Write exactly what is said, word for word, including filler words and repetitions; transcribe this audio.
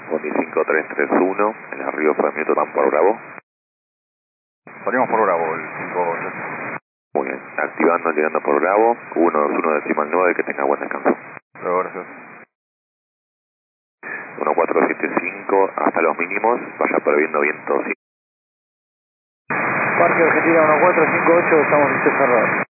Bondi cinco tres tres uno, en el río fue minuto tan por Bravo. Salimos por Bravo, el cinco tres. Muy bien, activando, llegando por Bravo, uno dos uno decimal nueve, que tenga buen descanso. Luego, gracias. uno cuatro siete cinco, hasta los mínimos, vaya previendo viento. Parque Argentina uno cuatro cinco ocho, estamos en cerrado.